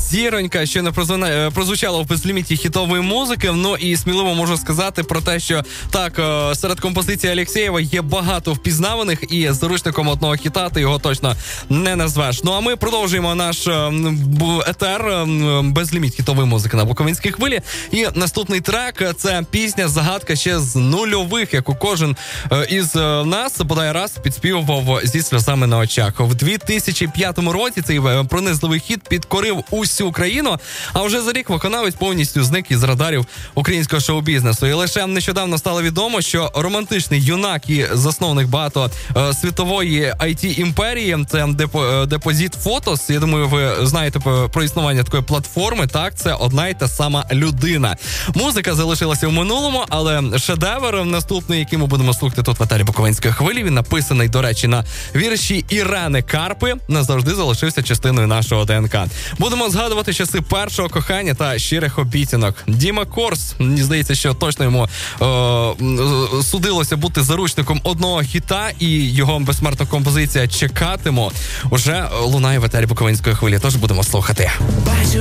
зіронька, що не прозвучала в безліміті хітової музики. Ну і сміливо можу сказати про те, що так, серед композицій Алєксєєва є багато впізнаваних, і заручником одного хіта ти його точно не назвеш. Ну а ми продовжуємо наш етер безліміт хітової музики на Буковинській хвилі. І наступний трек – це пісня «Загадка» ще з нульових, яку кожен із нас бодай раз підспівував зі сльозами на очах. В 2005 році цей пронизливий хіт підкорив усю країну, а вже за рік виконавець повністю зник із радарів українського шоу-бізнесу. І лише нещодавно стало відомо, що романтичний юнак і засновник світової IT-імперії, це Deposit Photos, я думаю, ви знаєте про існування такої платформи, так, це одна й та сама людина. Музика залишилася в минулому, але шедевр наступний, який ми будемо слухати тут в етері Буковинської хвилі, він написаний, до речі, на вірші Ірени Карпи, назавжди залишився частиною нашого ДНК. Будемо згадувати часи першого кохання та щирих обіцянок. Діма Корс, мені здається, що точно йому судилося бути заручником одного хіта, і його безсмертна композиція «Чекатиму» уже лунає в етері Буковинської хвилі, тож будемо слухати.